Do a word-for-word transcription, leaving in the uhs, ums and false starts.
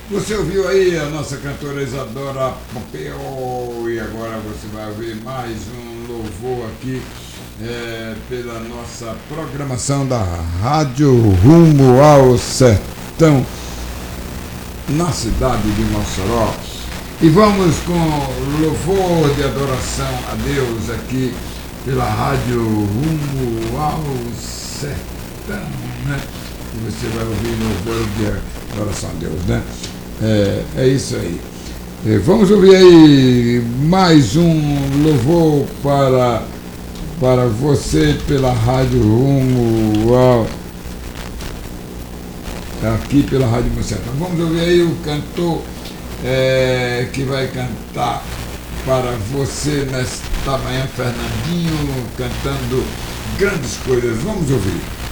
Você ouviu aí a nossa cantora Isadora Pompeu e agora você vai ouvir mais um louvor aqui é, pela nossa programação da Rádio Rumo ao Sertão, na cidade de Mossoró. E vamos com louvor de adoração a Deus aqui pela Rádio Rumo ao Sertão, né? E você vai ouvir louvor de adoração a Deus, né? É, é isso aí. É, vamos ouvir aí mais um louvor para, para você pela Rádio Rumo ao, aqui pela Rádio Sertão. Vamos ouvir aí o cantor é, que vai cantar para você nesta manhã, Fernandinho, cantando grandes coisas. Vamos ouvir.